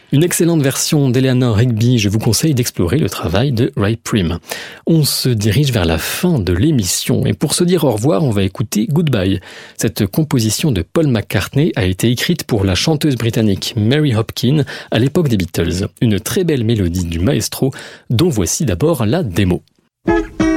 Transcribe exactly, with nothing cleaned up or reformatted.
Une excellente version d'Eleanor Rigby, je vous conseille d'explorer le travail de Ray Prim. On se dirige vers la fin de l'émission et pour se dire au revoir, on va écouter Goodbye. Cette composition de Paul McCartney a été écrite pour la chanteuse britannique Mary Hopkin à l'époque des Beatles. Une très belle mélodie du maestro dont voici d'abord la démo.